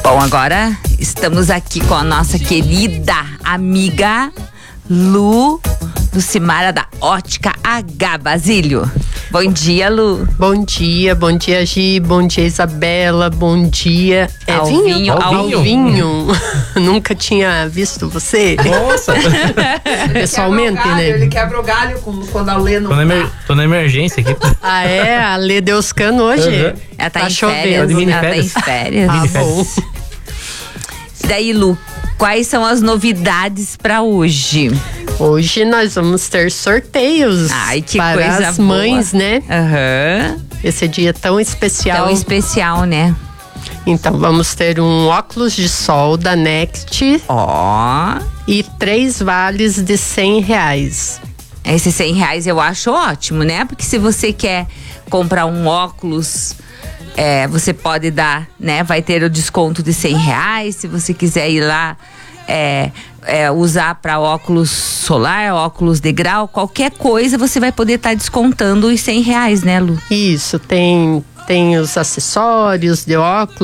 Bom, agora estamos aqui com a nossa querida amiga Lucimara da Ótica H Basílio. Bom dia, Lu. Bom dia, Gi, bom dia, Isabela, bom dia. Alvinho. Nunca tinha visto você. Nossa! Pessoalmente, galho, né? Ele quebra o galho quando a Lê não Tô na emergência aqui. Ah, é? A Lê deu os canos hoje. Uhum. Ela tá, Tá em chovendo, férias. né? Ela tá em férias. Ah, bom. Daí, Lu, quais são as novidades pra hoje? Hoje nós vamos ter sorteios. Ai, que para coisa as boa. mães, né? Aham. Esse dia tão especial. Tão especial, né? Então, vamos ter um óculos de sol da Next Ó. e 3 vales de R$100. Esses R$100 eu acho ótimo, né? Porque se você quer comprar um óculos, você pode dar, né? Vai ter o desconto de R$100. Se você quiser ir lá usar para óculos solar, óculos de grau, qualquer coisa, você vai poder estar descontando os R$100, né, Lu? Isso, tem os acessórios de óculos.